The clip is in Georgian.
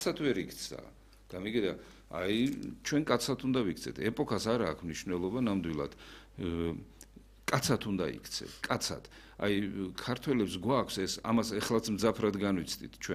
კაცად ვერ იქცა. გამიგე აი ჩვენ კაცად უნდა ვიქცეთ. ეპოქას არ აქვს მნიშვნელობა ნამდვილად. კაცად უნდა იქცეთ, კაცად. აი ქართველებს გვაქვს ეს ამას ეხლაც მძაფრად განვიცდით ჩვენ.